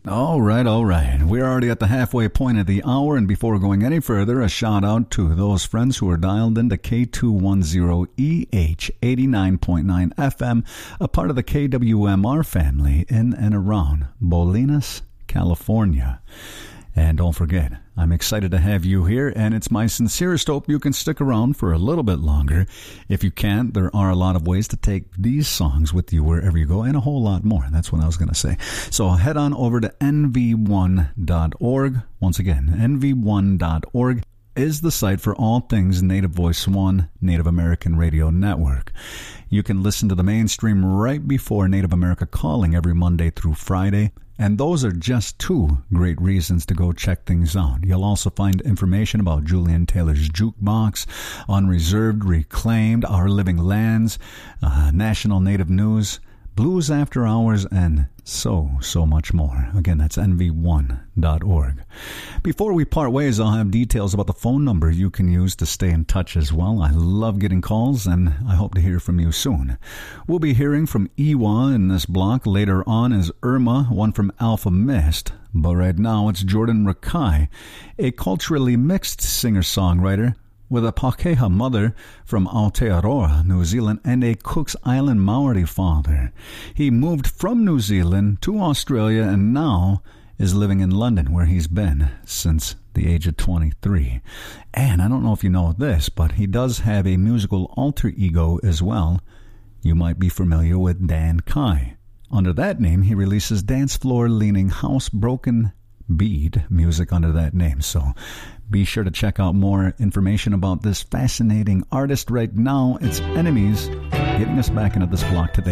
All right. We're already at the halfway point of the hour, and before going any further, a shout out to those friends who are dialed into K210EH 89.9 FM, a part of the KWMR family in and around Bolinas, California. And don't forget, I'm excited to have you here, and it's my sincerest hope you can stick around for a little bit longer. If you can't, there are a lot of ways to take these songs with you wherever you go, and a whole lot more. That's what I was going to say. So head on over to nv1.org. Once again, nv1.org is the site for all things Native Voice One, Native American Radio Network. You can listen to the mainstream right before Native America Calling every Monday through Friday. And those are just two great reasons to go check things out. You'll also find information about Julian Taylor's Jukebox, Unreserved, Reclaimed, Our Living Lands, National Native News, Blues After Hours, and so much more. Again, that's nv1.org. Before we part ways, I'll have details about the phone number you can use to stay in touch as well. I love getting calls, and I hope to hear from you soon. We'll be hearing from Iwa in this block. Later on is Irma, one from Alpha Mist. But right now, it's Jordan Rakai, a culturally mixed singer-songwriter with a Pakeha mother from Aotearoa, New Zealand, and a Cook's Island Maori father. He moved from New Zealand to Australia and now is living in London, where he's been since the age of 23. And I don't know if you know this, but he does have a musical alter ego as well. You might be familiar with Dan Kai. Under that name, he releases dance floor leaning house broken beat music under that name. So be sure to check out more information about this fascinating artist. Right now, it's Enemies getting us back into this block today.